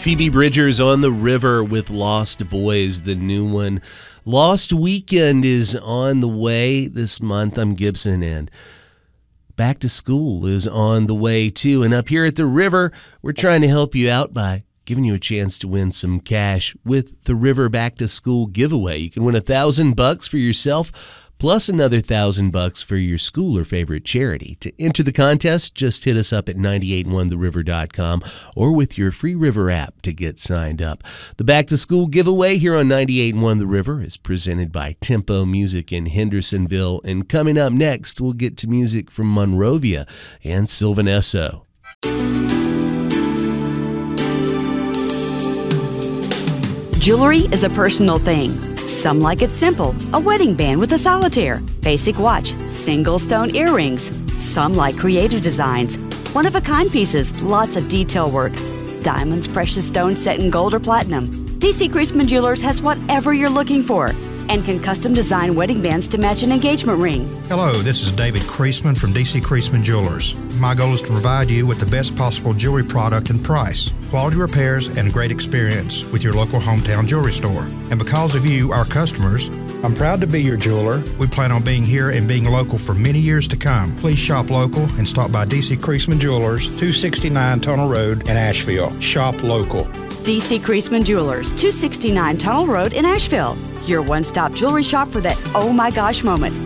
Phoebe Bridgers on the River with Lost Boys, the new one. Lost Weekend is on the way this month. I'm Gibson, and Back to School is on the way too. And up here at the River, we're trying to help you out by giving you a chance to win some cash with the River Back to School giveaway. You can win $1,000 for yourself, plus another $1,000 for your school or favorite charity. To enter the contest, just hit us up at 981theriver.com or with your free River app to get signed up. The Back to School giveaway here on 98.1 The River is presented by Tempo Music in Hendersonville. And coming up next, we'll get to music from Monrovia and Sylvan Esso. Jewelry is a personal thing. Some like it simple, a wedding band with a solitaire, basic watch, single stone earrings. Some like creative designs, one-of-a-kind pieces, lots of detail work. Diamonds, precious stones set in gold or platinum. DC Creasman Jewelers has whatever you're looking for and can custom design wedding bands to match an engagement ring. Hello, this is David Creasman from DC Creasman Jewelers. My goal is to provide you with the best possible jewelry product and price, quality repairs, and great experience with your local hometown jewelry store. And because of you, our customers, I'm proud to be your jeweler. We plan on being here and being local for many years to come. Please shop local and stop by DC Creasman Jewelers, 269 Tunnel Road in Asheville. Shop local. DC Creasman Jewelers, 269 Tunnel Road in Asheville. Your one-stop jewelry shop for that oh my gosh moment.